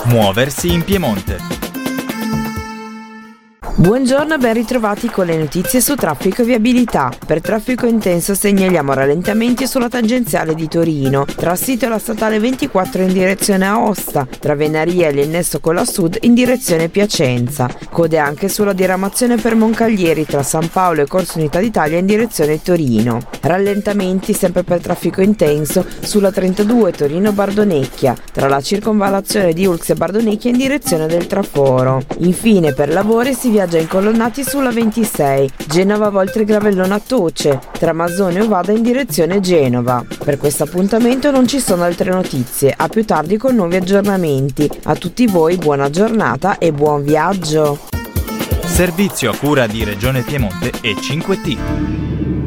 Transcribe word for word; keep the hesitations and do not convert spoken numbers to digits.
Muoversi in Piemonte. Buongiorno e ben ritrovati con le notizie su traffico e viabilità. Per traffico intenso segnaliamo rallentamenti sulla tangenziale di Torino, tra sito e la statale ventiquattro in direzione Aosta, tra Venaria e l'Innesto con la Sud in direzione Piacenza. Code anche sulla diramazione per Moncaglieri tra San Paolo e Corso Unità d'Italia in direzione Torino. Rallentamenti sempre per traffico intenso sulla trentadue Torino-Bardonecchia, tra la circonvallazione di Ulx e Bardonecchia in direzione del traforo. Infine per lavori si viaggia incolonnati sulla ventisei, Genova Voltre Gravellona Toce, tra Masone e Ovada in direzione Genova. Per questo appuntamento non ci sono altre notizie, a più tardi con nuovi aggiornamenti. A tutti voi buona giornata e buon viaggio! Servizio a cura di Regione Piemonte e cinque T.